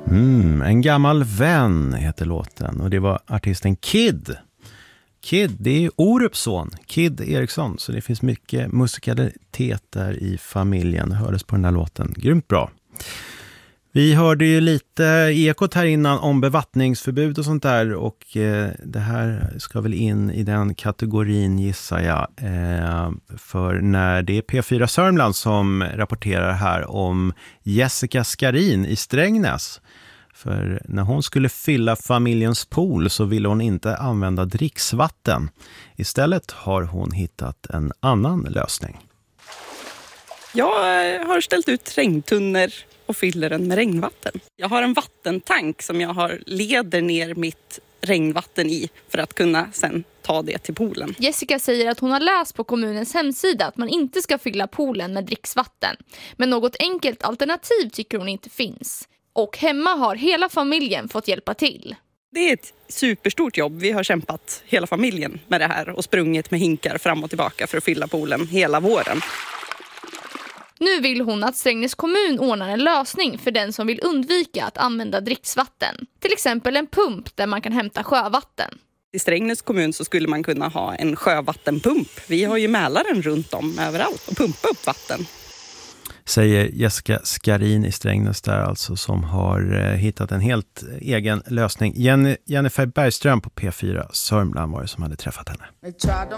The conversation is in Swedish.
En gammal vän heter låten och det var artisten Kid. Kid, det är ju Orups son, Kid Eriksson, så det finns mycket musikalitet där i familjen. Det hördes på den här låten. Grymt bra. Vi hörde ju lite ekot här innan om bevattningsförbud och sånt där och det här ska väl in i den kategorin gissar jag. För när det är P4 Sörmland som rapporterar här om Jessica Skarin i Strängnäs. För när hon skulle fylla familjens pool så ville hon inte använda dricksvatten. Istället har hon hittat en annan lösning. Jag har ställt ut regntunnor och fyller den med regnvatten. Jag har en vattentank som jag leder ner mitt regnvatten i för att kunna sen ta det till poolen. Jessica säger att hon har läst på kommunens hemsida att man inte ska fylla poolen med dricksvatten. Men något enkelt alternativ tycker hon inte finns. Och hemma har hela familjen fått hjälpa till. Det är ett superstort jobb. Vi har kämpat hela familjen med det här och sprungit med hinkar fram och tillbaka för att fylla poolen hela våren. Nu vill hon att Strängnäs kommun ordnar en lösning för den som vill undvika att använda dricksvatten. Till exempel en pump där man kan hämta sjövatten. I Strängnäs kommun så skulle man kunna ha en sjövattenpump. Vi har ju Mälaren runt om överallt och pumpa upp vatten. Säger Jessica Skarin i Strängnäs där alltså som har hittat en helt egen lösning. Jennifer Bergström på P4 Sörmland var det som hade träffat henne.